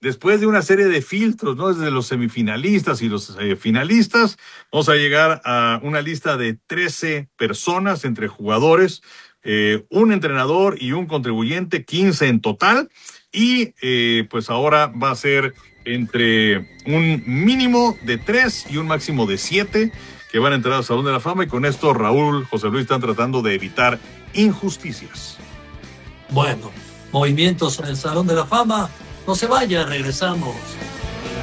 después de una serie de filtros, ¿no? Desde los semifinalistas y los finalistas, vamos a llegar a una lista de 13 personas entre jugadores, un entrenador y un contribuyente, 15 en total. Y pues ahora va a ser entre un mínimo de 3 y un máximo de 7 que van a entrar al Salón de la Fama. Y con esto Raúl, José Luis están tratando de evitar injusticias. Bueno, movimientos en el Salón de la Fama. No se vaya, regresamos.